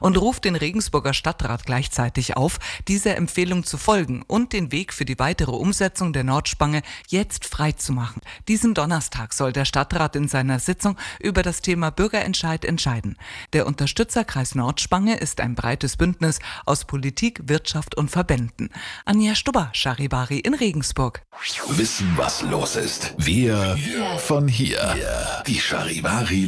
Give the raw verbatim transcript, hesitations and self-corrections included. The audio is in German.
und ruft den Regensburger Stadtrat gleichzeitig auf, dieser Empfehlung zu folgen und den Weg für die weitere Umsetzung der Nordspange jetzt freizumachen. Diesen Donnerstag soll der Stadtrat in seiner Sitzung über das Thema Bürgerentscheid entscheiden. Der Unterstützerkreis Nordspange ist ein breites Bündnis aus Politik, Wirtschaft und Verbänden. Anja Stubber, Charivari in Regensburg. Wissen, was los ist. Wir von hier. Die Charivari